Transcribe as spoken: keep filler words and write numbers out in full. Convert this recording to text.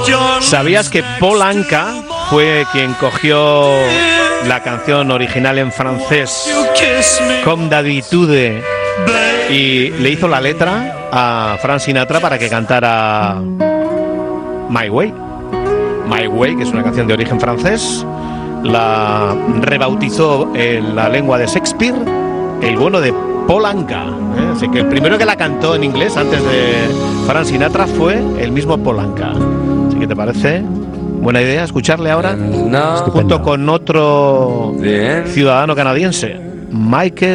¿Sabías que Paul Anka fue quien cogió la canción original en francés, Comme d'habitude, y le hizo la letra a Frank Sinatra para que cantara My Way? My Way, que es una canción de origen francés, la rebautizó en la lengua de Shakespeare el bueno de Paul Anka, ¿eh? Así que el primero que la cantó en inglés antes de Frank Sinatra fue el mismo Paul Anka. Así que, ¿te parece buena idea escucharle ahora? No. Junto con otro ciudadano canadiense, Michael